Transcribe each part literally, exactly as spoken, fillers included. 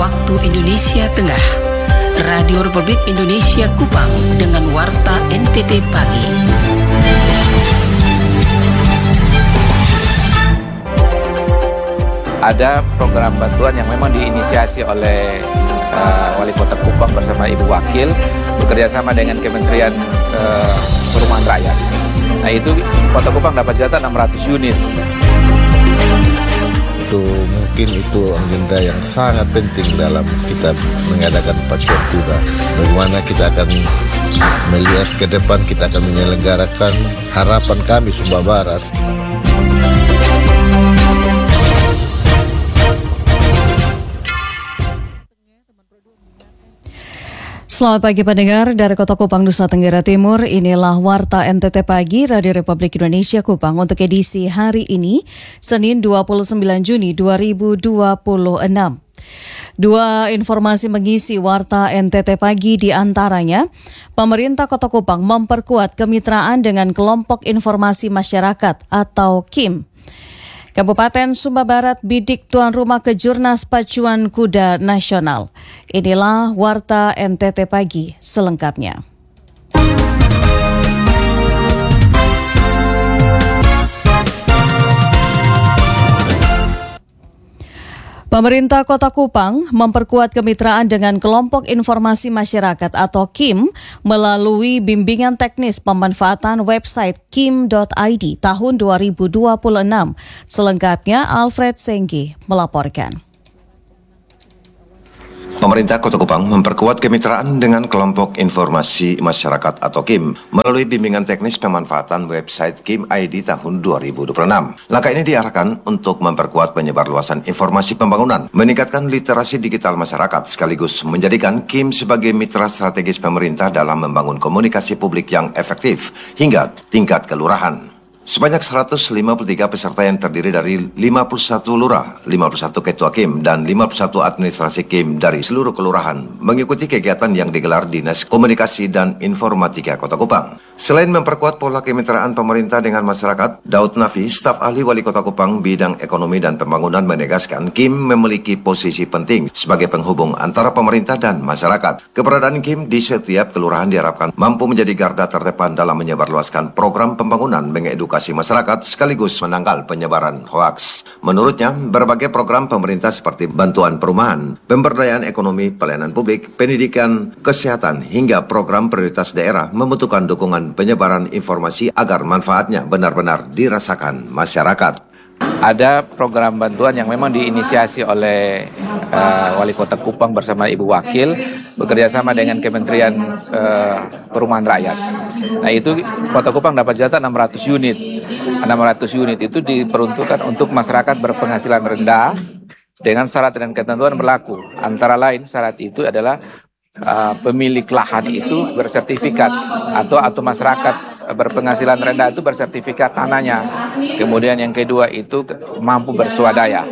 waktu Indonesia Tengah. Radio Republik Indonesia Kupang dengan Warta N T T Pagi. Ada program bantuan yang memang diinisiasi oleh uh, Wali Kota Kupang bersama Ibu Wakil bekerjasama dengan Kementerian uh, Perumahan Rakyat. Nah itu Kota Kupang dapat jatah enam ratus unit. Itu mungkin itu agenda yang sangat penting dalam kita mengadakan pacuan tuna. Bagaimana kita akan melihat ke depan, kita akan menyelenggarakan harapan kami Sumba Barat. Selamat pagi pendengar dari Kota Kupang, Nusa Tenggara Timur. Inilah Warta N T T Pagi Radio Republik Indonesia Kupang untuk edisi hari ini, Senin dua puluh sembilan Juni dua ribu dua puluh enam. Dua informasi mengisi Warta N T T Pagi di antaranya, pemerintah Kota Kupang memperkuat kemitraan dengan Kelompok Informasi Masyarakat atau K I M. Kabupaten Sumba Barat bidik tuan rumah Kejurnas Pacuan Kuda Nasional. Inilah Warta N T T Pagi selengkapnya. Pemerintah Kota Kupang memperkuat kemitraan dengan Kelompok Informasi Masyarakat atau K I M melalui bimbingan teknis pemanfaatan website kim dot i d tahun dua ribu dua puluh enam. Selengkapnya Alfred Senggi melaporkan. Pemerintah Kota Kupang memperkuat kemitraan dengan Kelompok Informasi Masyarakat atau K I M melalui bimbingan teknis pemanfaatan website Kim I D tahun dua ribu dua puluh enam. Langkah ini diarahkan untuk memperkuat penyebarluasan informasi pembangunan, meningkatkan literasi digital masyarakat, sekaligus menjadikan K I M sebagai mitra strategis pemerintah dalam membangun komunikasi publik yang efektif hingga tingkat kelurahan. Sebanyak seratus lima puluh tiga peserta yang terdiri dari lima puluh satu lurah, lima puluh satu ketua K I M, dan lima puluh satu administrasi K I M dari seluruh kelurahan mengikuti kegiatan yang digelar Dinas Komunikasi dan Informatika Kota Kupang. Selain memperkuat pola kemitraan pemerintah dengan masyarakat, Daud Nafi, staf ahli Wali Kota Kupang bidang ekonomi dan pembangunan menegaskan K I M memiliki posisi penting sebagai penghubung antara pemerintah dan masyarakat. Keberadaan K I M di setiap kelurahan diharapkan mampu menjadi garda terdepan dalam menyebarluaskan program pembangunan, mengedukasi masyarakat sekaligus menangkal penyebaran hoaks. Menurutnya, berbagai program pemerintah seperti bantuan perumahan, pemberdayaan ekonomi, pelayanan publik, pendidikan, kesehatan, hingga program prioritas daerah membutuhkan dukungan penyebaran informasi agar manfaatnya benar-benar dirasakan masyarakat. Ada program bantuan yang memang diinisiasi oleh uh, Wali Kota Kupang bersama Ibu Wakil bekerjasama dengan Kementerian uh, Perumahan Rakyat. Nah itu Kota Kupang dapat jatah enam ratus unit. enam ratus unit itu diperuntukkan untuk masyarakat berpenghasilan rendah dengan syarat dan ketentuan berlaku. Antara lain syarat itu adalah uh, pemilik lahan itu bersertifikat atau atau masyarakat berpenghasilan rendah itu bersertifikat tanahnya. Kemudian yang kedua itu mampu berswadaya.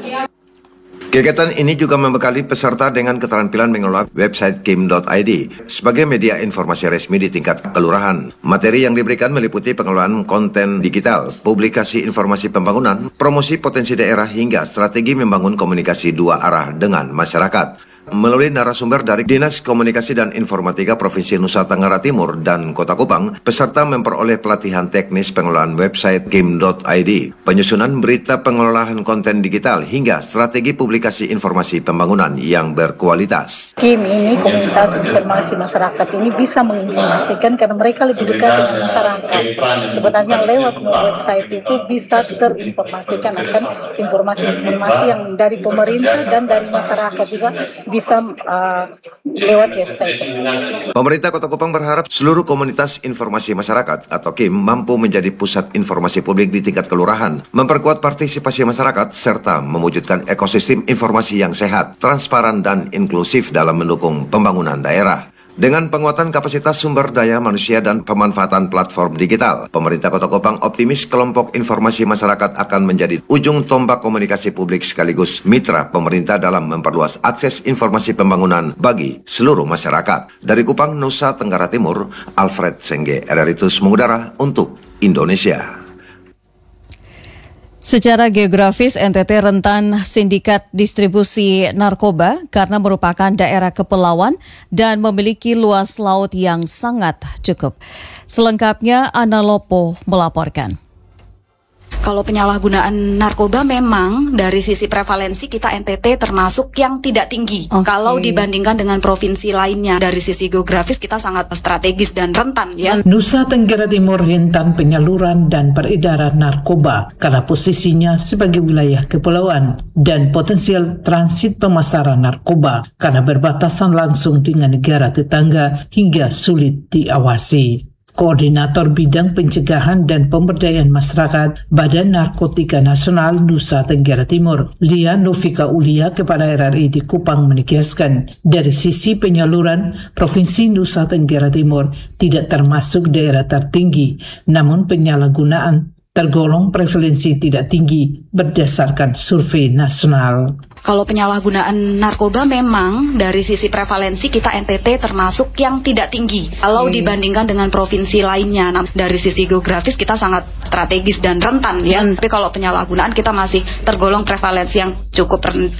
Kegiatan ini juga membekali peserta dengan keterampilan mengelola website kim dot i d sebagai media informasi resmi di tingkat kelurahan. Materi yang diberikan meliputi pengelolaan konten digital, publikasi informasi pembangunan, promosi potensi daerah, hingga strategi membangun komunikasi dua arah dengan masyarakat. Melalui narasumber dari Dinas Komunikasi dan Informatika Provinsi Nusa Tenggara Timur dan Kota Kupang, peserta memperoleh pelatihan teknis pengelolaan website kim dot i d, penyusunan berita pengelolaan konten digital, hingga strategi publikasi informasi pembangunan yang berkualitas. K I M ini, Komunitas Informasi Masyarakat ini bisa menginformasikan karena mereka lebih dekat dengan masyarakat. Sebenarnya lewat website itu bisa terinformasikan akan informasi-informasi yang dari pemerintah dan dari masyarakat juga bisa uh, lewat website. Pemerintah Kota Kupang berharap seluruh komunitas informasi masyarakat atau K I M mampu menjadi pusat informasi publik di tingkat kelurahan, memperkuat partisipasi masyarakat, serta mewujudkan ekosistem informasi yang sehat, transparan, dan inklusif dalam mendukung pembangunan daerah. Dengan penguatan kapasitas sumber daya manusia dan pemanfaatan platform digital, pemerintah Kota Kupang optimis Kelompok Informasi Masyarakat akan menjadi ujung tombak komunikasi publik sekaligus mitra pemerintah dalam memperluas akses informasi pembangunan bagi seluruh masyarakat. Dari Kupang, Nusa Tenggara Timur, Alfred Sengge, R R I Terus Mengudara untuk Indonesia. Secara geografis, N T T rentan sindikat distribusi narkoba karena merupakan daerah kepulauan dan memiliki luas laut yang sangat cukup. Selengkapnya, Ana Lopo melaporkan. Kalau penyalahgunaan narkoba memang dari sisi prevalensi kita N T T termasuk yang tidak tinggi. Okay. Kalau dibandingkan dengan provinsi lainnya, dari sisi geografis kita sangat strategis dan rentan ya. Nusa Tenggara Timur rentan penyaluran dan peredaran narkoba karena posisinya sebagai wilayah kepulauan dan potensial transit pemasaran narkoba karena berbatasan langsung dengan negara tetangga hingga sulit diawasi. Koordinator Bidang Pencegahan dan Pemberdayaan Masyarakat Badan Narkotika Nasional Nusa Tenggara Timur, Lia Novika Ulia kepada R R I di Kupang menegaskan, dari sisi penyaluran, Provinsi Nusa Tenggara Timur tidak termasuk daerah tertinggi, namun penyalahgunaan tergolong prevalensi tidak tinggi berdasarkan survei nasional. Kalau penyalahgunaan narkoba memang dari sisi prevalensi kita N T T termasuk yang tidak tinggi. Kalau hmm. dibandingkan dengan provinsi lainnya, nah, dari sisi geografis kita sangat strategis dan rentan ya. Hmm. Tapi kalau penyalahgunaan kita masih tergolong prevalensi yang cukup